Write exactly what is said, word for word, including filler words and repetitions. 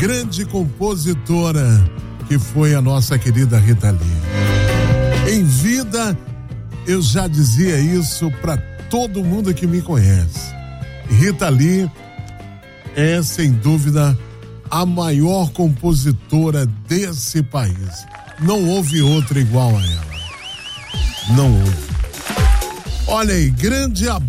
grande compositora que foi a nossa querida Rita Lee. Em vida, eu já dizia isso para todo mundo que me conhece. Rita Lee é, sem dúvida, a maior compositora desse país. Não houve outra igual a ela. Não houve. Olha aí, grande abraço.